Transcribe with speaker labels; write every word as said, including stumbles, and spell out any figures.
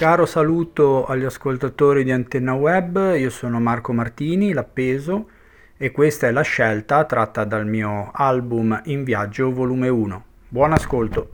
Speaker 1: caro saluto agli ascoltatori di Antenna Web, io sono Marco Martini, l'Appeso, e questa è la scelta tratta dal mio album In Viaggio volume uno. Buon ascolto!